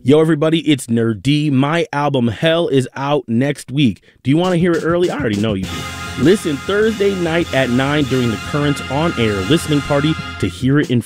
Yo, everybody, it's Nerd D. My album Hell is out next week. Do you want to hear it early? I already know you do. Listen Thursday night at 9 during the Currents on Air listening party to hear it in